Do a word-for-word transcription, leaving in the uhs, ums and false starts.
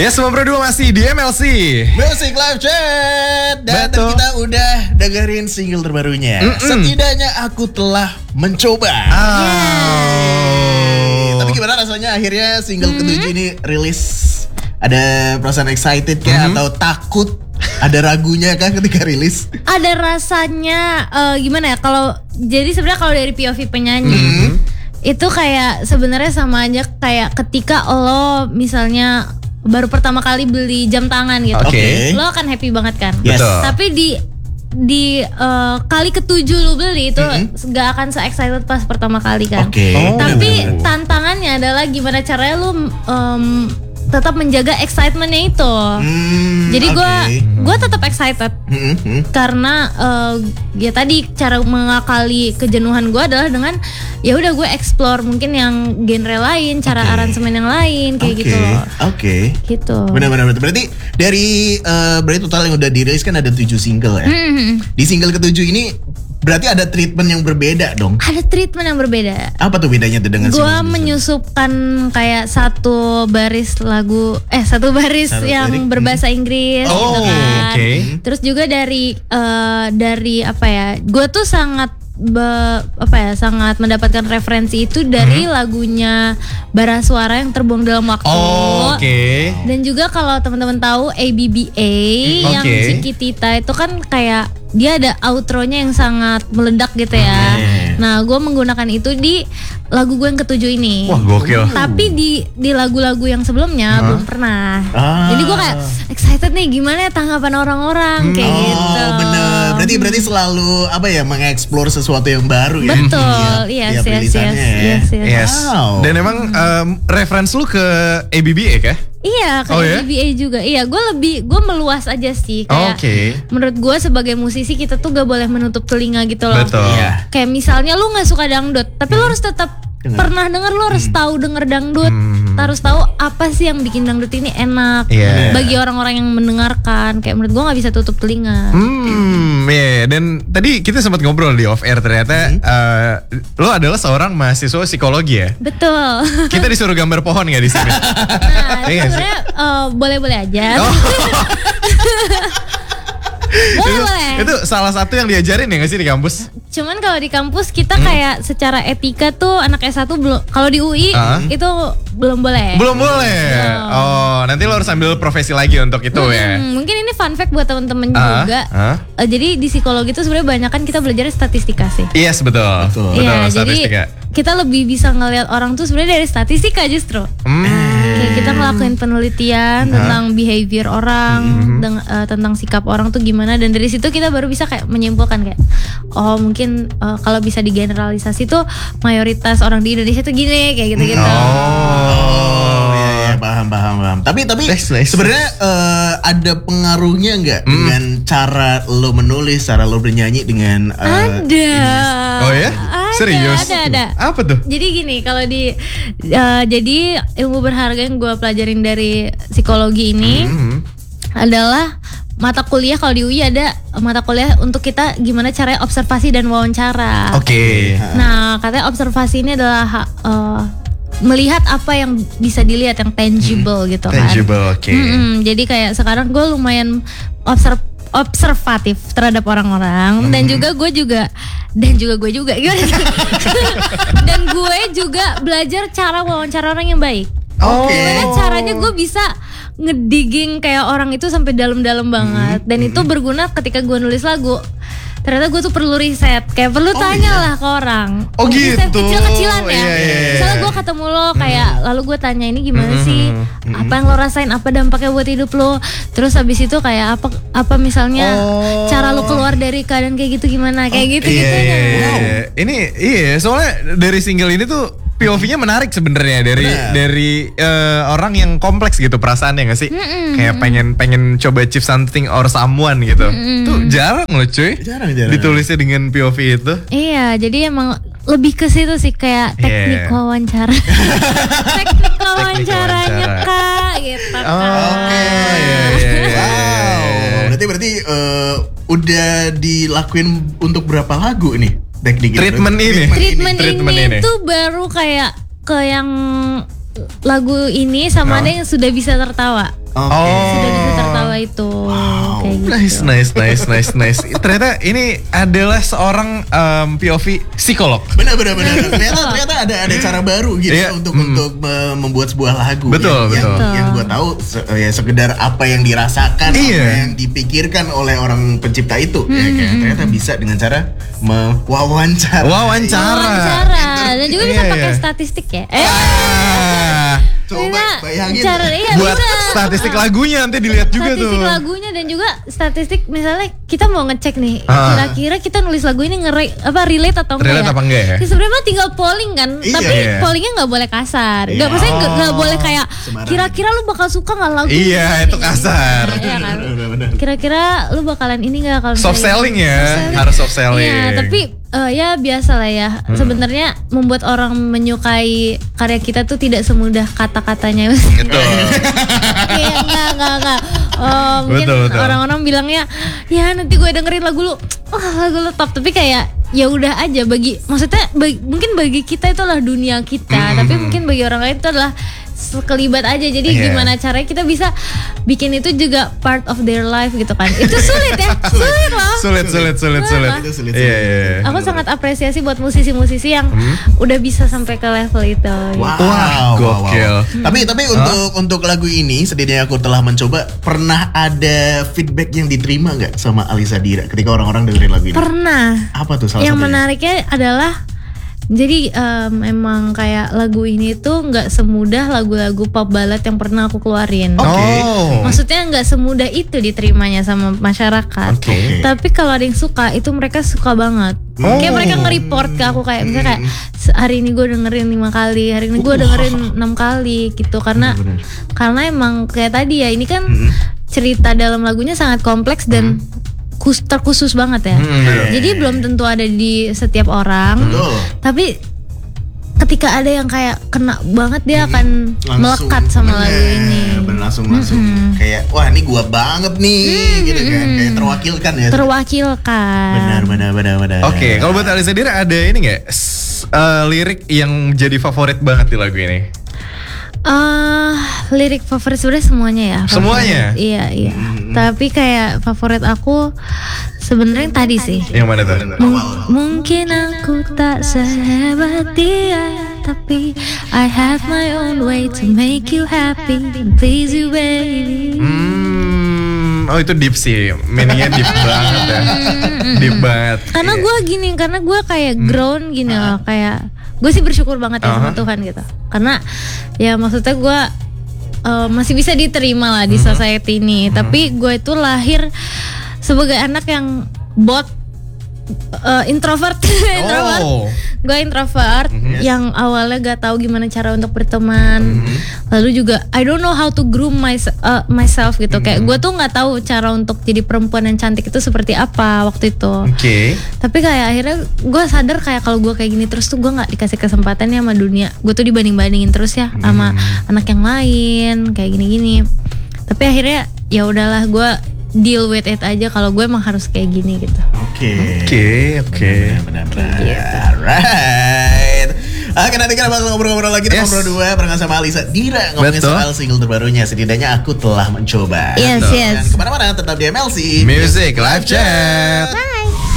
Ya, semua berdua masih di M L C Music Live Chat. Dan Betul. kita udah dengerin single terbarunya. Mm-mm. Setidaknya aku telah mencoba. Oh. Tapi gimana rasanya akhirnya single ketujuh ini rilis? Ada perasaan excited kah Mhm. atau takut? Ada ragunya kah ketika rilis? Ada rasanya eh, gimana ya? Kalau jadi sebenarnya kalau dari P O V penyanyi Mhm. itu kayak sebenarnya sama aja kayak ketika lo misalnya baru pertama kali beli jam tangan gitu. Oke. Lo akan happy banget kan? Yes. Betul. Tapi di di eh, kali ketujuh lo beli itu Mhm. gak akan se-excited pas pertama kali kan. Oke. Oh. Tapi tantangannya adalah gimana caranya lo em, tetap menjaga excitementnya itu. Hmm, Jadi gue oke. gue tetap excited Mhm, mhm. karena eh, ya tadi cara mengakali kejenuhan gue adalah dengan ya udah gue explore mungkin yang genre lain, cara Oke. aransemen yang lain kayak Oke, gitu loh. Oke. Gitu. Benar-benar berarti dari eh, berarti total yang udah dirilis kan ada tujuh single ya. Hmm, Di single ketujuh ini berarti ada treatment yang berbeda dong. ada treatment yang berbeda. Apa tuh bedanya tuh dengan Gue single sebelumnya? menyusupkan kayak satu baris lagu, eh satu baris Satu yang lirik. berbahasa Inggris Oh, gitu kan. oke. Terus juga dari eh, dari apa ya? Gue tuh sangat be- apa ya? Sangat mendapatkan referensi itu dari lagunya Bara Suara yang Terbuang Dalam Waktu. Oh, oke. Dan juga kalau teman-teman tahu A B B A yang Oke. Cikitita itu kan kayak dia ada outronya yang sangat meledak gitu ya. Oke. Nah, gue menggunakan itu di lagu gue yang ketujuh ini. Wah, gokil. Tapi di di lagu-lagu yang sebelumnya Hah? belum pernah. Ah. Jadi gue kayak excited nih gimana ya tanggapan orang-orang kayak Oh gitu. bener. Berarti berarti selalu apa ya mengeksplor sesuatu yang baru ya. Betul, Tiap- yes, tiap yes, rilisannya yes, ya. yes, yes. Yes. Wow. Dan emang em, reference lu ke A B B A kah? Iya, kayak Oh, ya? A B B A juga. Iya, gue lebih gue meluas aja sih kayak. Oke. Menurut gue sebagai musisi kita tuh gak boleh menutup telinga gitu loh. Betul. Iya. Kayak misalnya lu nggak suka dangdut, tapi lu harus tetap Dengar. pernah denger, lu harus tahu denger dangdut, Hmm. harus tahu apa sih yang bikin dangdut ini enak Iya. bagi orang-orang yang mendengarkan. Kayak menurut gue nggak bisa tutup telinga. Hmm, ya. Dan tadi kita sempat ngobrol di off air ternyata eh, lo adalah seorang mahasiswa psikologi ya. Betul. Kita disuruh gambar pohon nggak di sini? Nah, Iya nggak sih? sebenarnya eh, boleh-boleh aja. Oh. boleh itu, boleh. itu salah satu yang diajarin ya nggak sih di kampus? Cuman kalau di kampus kita Hmm. kayak secara etika tuh anak S satu belum, kalau di U I Ah. itu belum boleh. Belum boleh. Oh, nanti lo harus ambil profesi lagi untuk itu ya. Hmm, mungkin ini fun fact buat temen-temen Ah, juga. ah. Eh, jadi di psikologi itu sebenarnya banyak kan kita belajar statistika sih. Yes, betul. Betul. Betul, Iya, statistika. jadi kita lebih bisa ngelihat orang tuh sebenarnya dari statistika justru. Hmm. Kayak kita ngelakuin penelitian tentang behavior orang, deng- eh, tentang sikap orang tuh gimana, dan dari situ kita baru bisa kayak menyimpulkan kayak, oh mungkin eh, kalau bisa digeneralisasi tuh mayoritas orang di Indonesia tuh gini kayak gitu-gitu. Oh, iya, iya, paham, paham, paham. Tapi, tapi Nice, nice, sebenarnya eh, ada pengaruhnya nggak dengan cara lo menulis, cara lo bernyanyi dengan eh, Ada. Oh ya? Ada, Serius? Ada, ada. Apa tuh? Jadi gini, kalau di eh, jadi ilmu berharga yang gue pelajarin dari psikologi ini Hmm. adalah mata kuliah. Kalau di U I ada mata kuliah untuk kita gimana caranya observasi dan wawancara. Oke. Nah, katanya observasi ini adalah ha- eh, melihat apa yang bisa dilihat, yang tangible gitu kan. Tangible, oke. Mm-mm, jadi kayak sekarang gue lumayan observ- observatif terhadap orang-orang, dan juga gue juga dan juga gue juga gimana? Dan gue juga belajar cara wawancara orang yang baik. Oke. Gimana caranya gue bisa ngedigging kayak orang itu sampai dalam-dalam banget, dan itu berguna ketika gue nulis lagu. Ternyata gue tuh perlu riset, kayak perlu tanya lah ke orang. Oh, Riset gitu. kecil-kecilan ya. Iya, iya, iya. Misalnya gue ketemu lo kayak, lalu gue tanya ini gimana sih, apa yang lo rasain, apa dampaknya buat hidup lo. Terus habis itu kayak apa apa misalnya Oh. cara lo keluar dari keadaan kayak gitu gimana, kayak gitu Iya, gitu. iya, iya, iya. Ini iya, soalnya dari single ini tuh P O V-nya menarik sebenarnya dari Benar. dari eh, orang yang kompleks gitu perasaannya nggak sih? Kayak pengen pengen coba achieve something or someone gitu. Tuh jarang loh cuy. Jarang, jarang. Ditulisnya dengan P O V itu. Iya, jadi emang lebih ke situ sih, kayak teknik Yeah. wawancara. Teknik wawancaranya wawancara. Kak gitu Oh, Kak. oke. Iya, iya, iya, Wow. iya. Berarti berarti eh, udah dilakuin untuk berapa lagu nih teknik itu? Treatment ini. Treatment, Treatment ini, ini. tuh baru kayak ke yang lagu ini sama Oh. ada yang sudah bisa tertawa. Oke. Sudah bisa tertawa itu. Wow. Kayak gitu. Nice, nice, nice, nice, nice. Ternyata ini adalah seorang um, P O V psikolog. Benar benar benar. Ternyata ternyata ada ada cara baru gitu Iya, untuk mm. untuk me- membuat sebuah lagu. Betul, yang, betul. Yang, yang gue tahu se- ya sekedar apa yang dirasakan, Iya. apa yang dipikirkan oleh orang pencipta itu, ya kan. Ternyata bisa dengan cara mewawancara. Wawancara. Wawancara. Dan juga bisa Iya, pakai iya. statistik ya. Eh, Ah, Coba bisa bayangin. cara iya, buat bisa. statistik lagunya nanti dilihat juga Statistik tuh. lagunya dan juga statistik misalnya kita mau ngecek nih Ah. kira-kira kita nulis lagu ini ngere apa relate atau enggak Relate ya? apa enggak ya? Sebenarnya mah tinggal polling kan, Iya. tapi Iya. pollingnya nggak boleh kasar. Nggak Iya. maksudnya nggak nggak Oh. boleh kayak Sembarangan. kira-kira lu bakal suka nggak lagu Iya, ini? itu kasar. Iya kan? Benar, benar. Kira-kira lu bakalan ini nggak kalau Soft misalnya- selling ya, Soft selling. harus soft selling. Iya, tapi eh, ya biasa lah ya. Hmm. Sebenarnya membuat orang menyukai karya kita tuh tidak semudah kata-katanya. Betul. Iya, enggak, enggak, enggak. Oh, mungkin Betul, betul. orang-orang bilangnya, ya nanti gue dengerin lagu lu, wah lagu lu top. Tapi kayak ya udah aja bagi, maksudnya bagi, mungkin bagi kita itu adalah dunia kita, Hmm. tapi mungkin bagi orang lain itu adalah sekelibat aja. Jadi Iya. gimana caranya kita bisa bikin itu juga part of their life gitu kan? Itu sulit ya, sulit loh. Sulit, sulit, sulit, Sulit sulit. lah. Itu sulit, Iya, sulit. iya, iya. Aku sangat apresiasi buat musisi-musisi yang Hmm. udah bisa sampai ke level itu. Wow, Wah, wow, gokil. wow. Tapi tapi untuk untuk lagu ini setidaknya aku telah mencoba. Pernah ada feedback yang diterima nggak sama Alisa Dira ketika orang-orang dengerin lagu ini? Pernah. Apa tuh salah Yang satunya? menariknya adalah jadi em, emang kayak lagu ini tuh nggak semudah lagu-lagu pop ballad yang pernah aku keluarin. Oke. Oh. Maksudnya nggak semudah itu diterimanya sama masyarakat. Oke. Tapi kalau ada yang suka itu mereka suka banget. Oh. Kayak mereka nge-report ke aku kayak misalnya kayak "Se- hari ini gue dengerin lima kali, hari ini gue Wah. dengerin enam kali gitu karena Bener-bener. karena emang kayak tadi ya ini kan Hmm. cerita dalam lagunya sangat kompleks dan kus- terkhusus banget ya. Hmm, betul. Jadi belum tentu ada di setiap orang. Betul. Tapi ketika ada yang kayak kena banget dia akan Langsung, melekat sama bener, lagu ini. bener, langsung langsung kayak wah ini gua banget nih gitu kan, kayak terwakilkan ya. Terwakilkan. Benar benar benar benar. Oke, kalau buat Alisa Dira ada ini nggak S- eh, lirik yang jadi favorit banget di lagu ini? Eh, lirik favorit sebenarnya semuanya ya. favorit. Semuanya? Iya iya. Tapi kayak favorit aku sebenarnya yang tadi sih. Yang mana tuh? Mung- mungkin aku tak sehebat dia, tapi I have my own way to make you happy and please you baby. Hmm, oh itu deep sih, meaningnya deep banget ya, deep banget. Karena gue gini, karena gue kayak grown gini loh, kayak gue sih bersyukur banget ya sama Aha. Tuhan gitu. Karena ya maksudnya gue uh, masih bisa diterima lah di society ini. Tapi gue itu lahir sebagai anak yang bot, uh, introvert, introvert. Oh, Gue introvert Yes. yang awalnya gak tahu gimana cara untuk berteman. Lalu juga I don't know how to groom my, uh, myself gitu. Kayak gue tuh nggak tahu cara untuk jadi perempuan yang cantik itu seperti apa waktu itu. oke. Tapi kayak akhirnya gue sadar kayak kalau gue kayak gini terus tuh gue nggak dikasih kesempatannya sama dunia. Gue tuh dibanding bandingin terus ya sama anak yang lain kayak gini-gini. Tapi akhirnya ya udahlah gue deal with it aja kalau gue emang harus kayak gini gitu. Oke. Oke, oke. Benar benar. Alright. Oke, nanti kita bakal ngobrol-ngobrol lagi Yes. ngobrol dua barengan sama Alisa Dira ngomongin Betul. soal single terbarunya. Setidaknya aku telah mencoba. Yes, Dan yes. kemana-mana tetap di M L C. Music live chat. Bye.